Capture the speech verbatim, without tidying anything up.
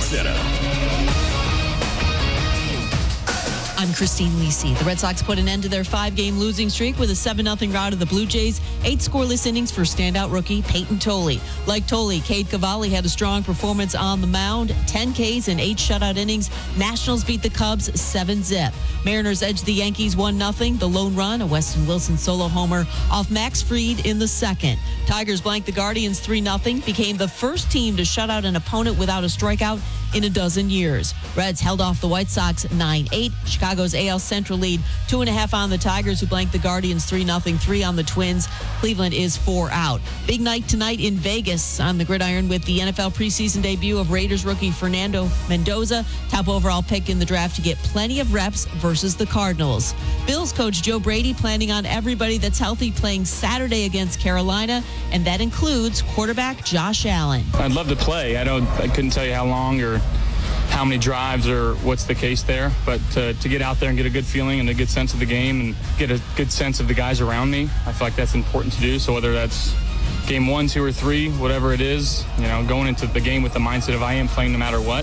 Center. I'm Christine Lisi. The Red Sox put an end to their five-game losing streak with a seven nothing rout of the Blue Jays. Eight scoreless innings for standout rookie Peyton Tolley. Like Tolley, Cade Cavalli had a strong performance on the mound. ten Ks and eight shutout innings. Nationals beat the Cubs seven zip. Mariners edged the Yankees one nothing. The lone run, a Weston Wilson solo homer off Max Fried in the second. Tigers blanked the Guardians three nothing. Became the first team to shut out an opponent without a strikeout in a dozen years. Reds held off the White Sox nine eight. Chicago's A L Central lead two and a half on the Tigers, who blanked the Guardians three nothing, three on the Twins. Cleveland is four out. Big night tonight in Vegas on the gridiron with the N F L preseason debut of Raiders rookie Fernando Mendoza, top overall pick in the draft, to get plenty of reps versus the Cardinals. Bills coach Joe Brady planning on everybody that's healthy playing Saturday against Carolina, and that includes quarterback Josh Allen. I'd love to play. I don't. I couldn't tell you how long or how many drives or what's the case there, but to, to get out there and get a good feeling and a good sense of the game and get a good sense of the guys around me, I feel like that's important to do. So whether that's game one, two, or three, whatever it is, you know, going into the game with the mindset of I am playing no matter what,